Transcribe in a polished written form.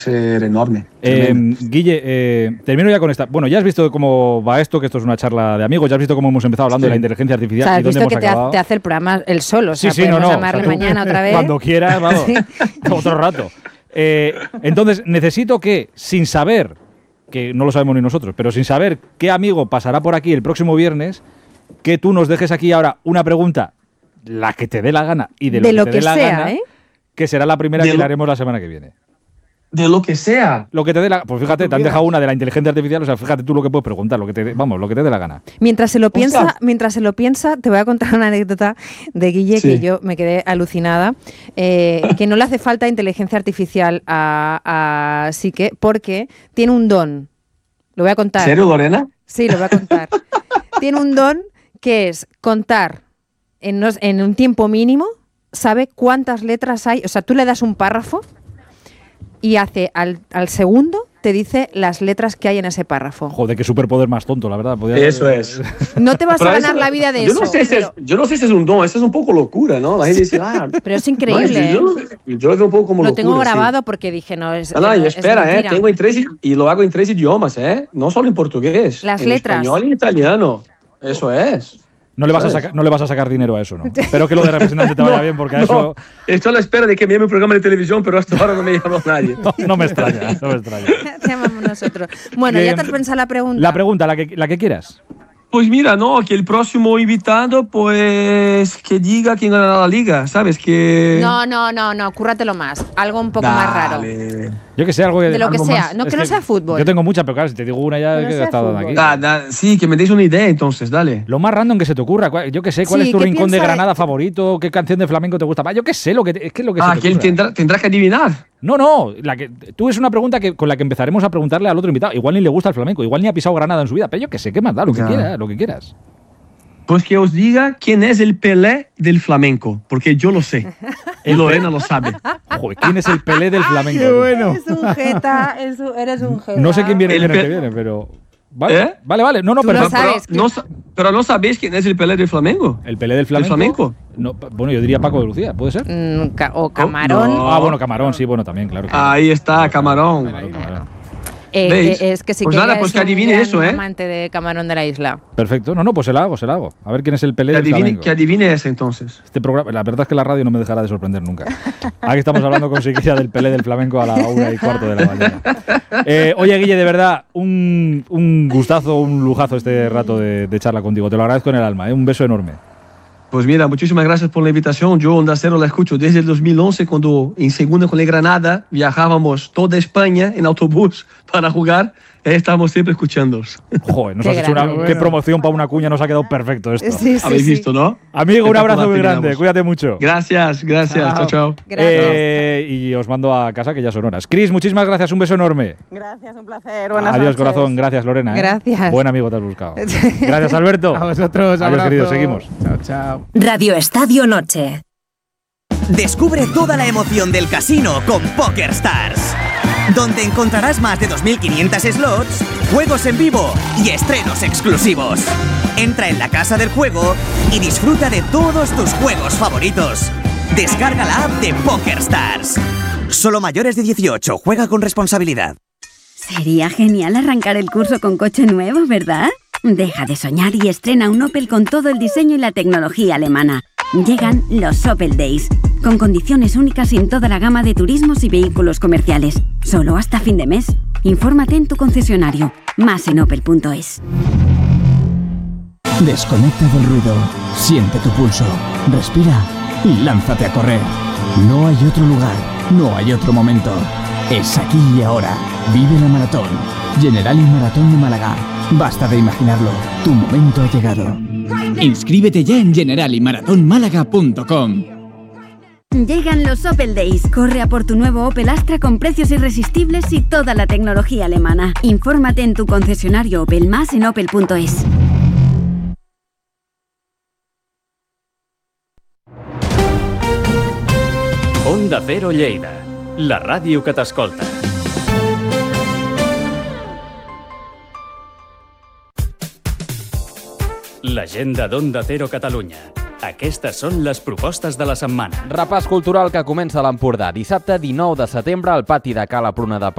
ser enorme. Guille, termino ya con esta. Bueno, ya has visto cómo va esto, que esto es una charla de amigos, ya has visto cómo hemos empezado hablando de la inteligencia artificial. O sea, has y dónde visto hemos que acabado. te hace el programa él solo. O sea, Sí, podemos llamarle mañana otra vez. Cuando quieras, vamos, otro rato. Entonces, necesito que, sin saber, que no lo sabemos ni nosotros, pero sin saber qué amigo pasará por aquí el próximo viernes, que tú nos dejes aquí ahora una pregunta, la que te dé la gana y de lo que te dé la gana, que será la primera que le haremos la semana que viene. De lo que sea. Lo que te dé la... Pues fíjate, te han dejado una de la inteligencia artificial, o sea, fíjate tú lo que puedes preguntar, lo que te dé la gana. Mientras se lo piensa, te voy a contar una anécdota de Guille que yo me quedé alucinada, que no le hace falta inteligencia artificial a Sique porque tiene un don. Lo voy a contar. ¿En serio, Lorena? Sí, lo voy a contar. Tiene un don que es contar en un tiempo mínimo, sabe cuántas letras hay, o sea, tú le das un párrafo y hace al segundo te dice las letras que hay en ese párrafo. Joder, qué superpoder más tonto, la verdad. Eso es. No te vas a ganar la vida de eso. Yo no sé si es un don, eso es un poco locura, ¿no? La gente dice, pero es increíble. Yo lo veo un poco como locura. Lo tengo grabado porque dije, no, es y espera, tengo y lo hago en 3 idiomas, no solo en portugués. Las en letras. Español y italiano. Eso es. No le vas a sacar dinero a eso, ¿no? Espero que lo de representante te vaya bien, porque a eso... Estoy a la espera de que me llame un programa de televisión, pero hasta ahora no me llama nadie. No me extraña. Te llamamos nosotros. Bueno, ¿ya te has pensado la pregunta? La pregunta, la que quieras. Pues mira, que el próximo invitado, pues, que diga quién ganará la liga, ¿sabes? No, cúrratelo más. Algo un poco más raro. Yo que sé, algo de lo que sea, más, que no sea fútbol. Yo tengo muchas, pero claro, si te digo una ya que he estado aquí. Sí, que me deis una idea entonces, dale. Lo más random que se te ocurra. Yo que sé, ¿cuál es tu rincón de Granada favorito? ¿Qué canción de flamenco te gusta? Yo que sé, lo que se te ocurra. ¿Quién tendrá que adivinar? No, tú es una pregunta con la que empezaremos a preguntarle al otro invitado. Igual ni le gusta el flamenco, igual ni ha pisado Granada en su vida, pero yo que sé, ¿qué más da? Lo que quieras. Pues que os diga quién es el Pelé del flamenco, porque yo lo sé. Y Lorena lo sabe. Joder, ¿quién es el Pelé del flamenco? ¡Qué bueno! Eres un jeta. No sé quién viene el que viene, pero... Vale, vale. No, pero no sabéis quién es el Pelé del flamenco. ¿El Pelé del flamenco? No, bueno, yo diría Paco de Lucía, ¿puede ser? O Camarón. No. Bueno, Camarón, sí, bueno, también, claro. Ahí está, Camarón. Es que sí pues que nada, pues que adivine eso, amante de Camarón de la isla. Perfecto. No, pues se la hago. A ver quién es el Pelé del flamenco. Que adivine ese entonces. Este programa, la verdad es que la radio no me dejará de sorprender nunca. Aquí estamos hablando con Siquilla del Pelé del flamenco a la 1:15 de la mañana. Oye, Guille, de verdad, un gustazo, un lujazo este rato de charla contigo. Te lo agradezco en el alma, un beso enorme. Pues mira, muchísimas gracias por la invitación. Yo Onda Cero la escucho desde el 2011, cuando en segunda con el Granada viajábamos toda España en autobús para jugar. Estábamos siempre escuchándoos. Joder, nos has hecho qué promoción para una cuña, nos ha quedado perfecto esto. Sí, habéis visto, ¿no? Amigo, un abrazo muy grande, cuídate mucho. Gracias. Chao. Y os mando a casa, que ya son horas. Cris, muchísimas gracias, un beso enorme. Gracias, un placer. Buenas Adiós, noches. corazón. Gracias, Lorena. Gracias. Buen amigo te has buscado. Gracias, Alberto. A vosotros, adiós, abrazo. queridos, seguimos. Chao. Radio Estadio Noche. Descubre toda la emoción del casino con PokerStars, donde encontrarás más de 2.500 slots, juegos en vivo y estrenos exclusivos. Entra en la casa del juego y disfruta de todos tus juegos favoritos. Descarga la app de PokerStars. Solo mayores de 18, juega con responsabilidad. Sería genial arrancar el curso con coche nuevo, ¿verdad? Deja de soñar y estrena un Opel con todo el diseño y la tecnología alemana. Llegan los Opel Days, con condiciones únicas en toda la gama de turismos y vehículos comerciales. Solo hasta fin de mes. Infórmate en tu concesionario. Más en opel.es. Desconecta del ruido. Siente tu pulso. Respira y lánzate a correr. No hay otro lugar. No hay otro momento. Es aquí y ahora. Vive la maratón. Generali Maratón de Málaga. Basta de imaginarlo. Tu momento ha llegado. Inscríbete ya en generaliMarathonmálaga.com. Llegan los Opel Days. Corre a por tu nuevo Opel Astra con precios irresistibles y toda la tecnología alemana. Infórmate en tu concesionario Opel, más en opel.es. Onda Cero Lleida, la ràdio que t'escolta. L'agenda d'Onda Cero Catalunya. Aquestes són les propostes de la setmana. Repàs cultural que comença a l'Empordà. Dissabte 19 de setembre al pati de Cala Pruna de